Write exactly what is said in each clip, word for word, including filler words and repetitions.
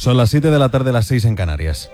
Son las siete de la tarde, las seis en Canarias.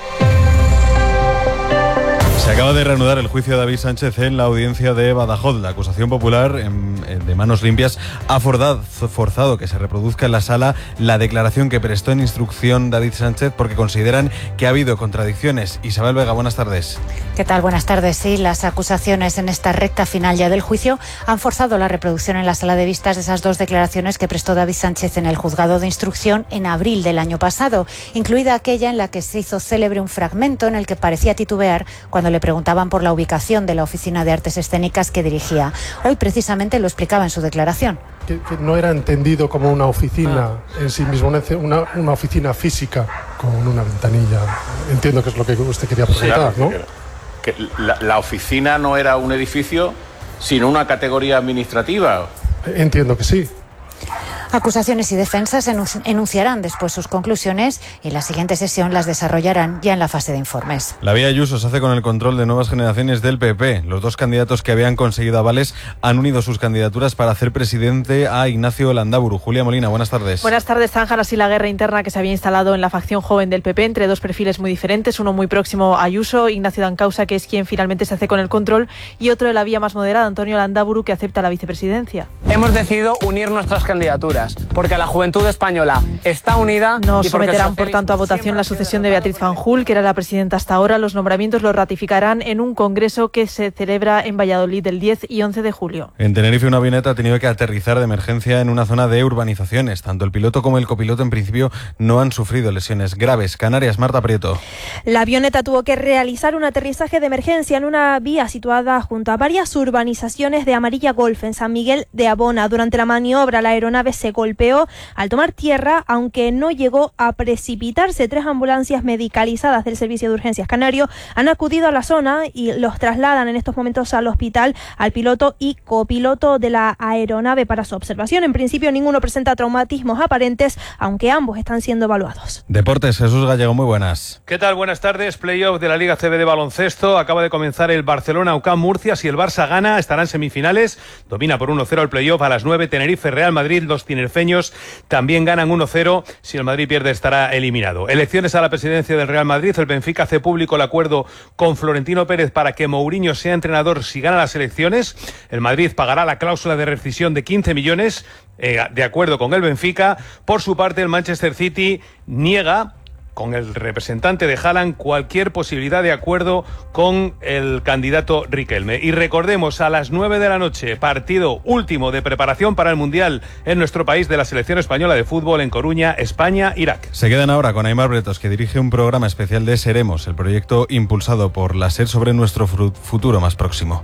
Se acaba de reanudar el juicio de David Sánchez en la audiencia de Badajoz. La acusación popular en, en, de manos limpias ha forzado, forzado que se reproduzca en la sala la declaración que prestó en instrucción David Sánchez porque consideran que ha habido contradicciones. Isabel Vega, buenas tardes. ¿Qué tal? Buenas tardes. Sí, las acusaciones en esta recta final ya del juicio han forzado la reproducción en la sala de vistas de esas dos declaraciones que prestó David Sánchez en el juzgado de instrucción en abril del año pasado, incluida aquella en la que se hizo célebre un fragmento en el que parecía titubear cuando le preguntaban por la ubicación de la Oficina de Artes Escénicas que dirigía. Hoy precisamente lo explicaba en su declaración. Que, que no era entendido como una oficina en sí mismo, una, una oficina física con una ventanilla. Entiendo que es lo que usted quería preguntar, ¿no? Que la, la oficina no era un edificio, sino una categoría administrativa. Entiendo que sí. Acusaciones y defensas enunciarán después sus conclusiones y la siguiente sesión las desarrollarán ya en la fase de informes. La vía Ayuso se hace con el control de Nuevas Generaciones del P P. Los dos candidatos que habían conseguido avales han unido sus candidaturas para hacer presidente a Ignacio Landaburu. Julia Molina, buenas tardes. Buenas tardes. Zanjan así la guerra interna que se había instalado en la facción joven del P P entre dos perfiles muy diferentes, uno muy próximo a Ayuso, Ignacio Dancausa, que es quien finalmente se hace con el control, y otro de la vía más moderada, Antonio Landaburu, que acepta la vicepresidencia. Hemos decidido unir nuestras candidaturas porque la juventud española está unida. No someterán, por tanto, a votación la sucesión de Beatriz Fanjul, que era la presidenta hasta ahora. Los nombramientos los ratificarán en un congreso que se celebra en Valladolid el diez y once de julio. En Tenerife, una avioneta ha tenido que aterrizar de emergencia en una zona de urbanizaciones. Tanto el piloto como el copiloto, en principio, no han sufrido lesiones graves. Canarias, Marta Prieto. La avioneta tuvo que realizar un aterrizaje de emergencia en una vía situada junto a varias urbanizaciones de Amarilla Golf, en San Miguel de Abona. Durante la maniobra, la aeronave se golpeó al tomar tierra, aunque no llegó a precipitarse. Tres ambulancias medicalizadas del Servicio de Urgencias Canario han acudido a la zona y los trasladan en estos momentos al hospital al piloto y copiloto de la aeronave para su observación. En principio, ninguno presenta traumatismos aparentes, aunque ambos están siendo evaluados. Deportes, Jesús Gallego, muy buenas. ¿Qué tal? Buenas tardes. Playoff de la Liga C B de baloncesto. Acaba de comenzar el Barcelona-U C A M Murcia. Si el Barça gana, estarán semifinales. Domina por uno cero el playoff a las nueve. Tenerife-Real Madrid. Los tinerfeños también ganan uno cero. Si el Madrid pierde, estará eliminado. Elecciones a la presidencia del Real Madrid. El Benfica hace público el acuerdo con Florentino Pérez para que Mourinho sea entrenador si gana las elecciones. El Madrid pagará la cláusula de rescisión de quince millones, eh, de acuerdo con el Benfica. Por su parte, el Manchester City niega, con el representante de Haaland, cualquier posibilidad de acuerdo con el candidato Riquelme. Y recordemos, a las nueve de la noche, partido último de preparación para el Mundial en nuestro país de la selección española de fútbol en Coruña, España, Irak. Se quedan ahora con Aimar Bretos, que dirige un programa especial de Seremos, el proyecto impulsado por la SER sobre nuestro futuro más próximo.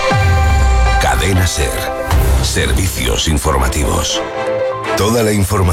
Cadena SER. Servicios informativos. Toda la información